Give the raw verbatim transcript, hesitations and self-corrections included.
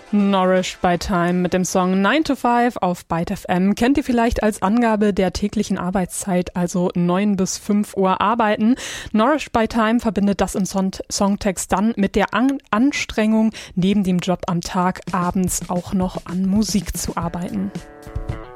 Nourished by Time mit dem Song nine to five auf Byte F M kennt ihr vielleicht als Angabe der täglichen Arbeitszeit, also neun bis fünf Uhr arbeiten. Nourished by Time verbindet das im Son- Songtext dann mit der An- Anstrengung, neben dem Job am Tag abends auch noch an Musik zu arbeiten.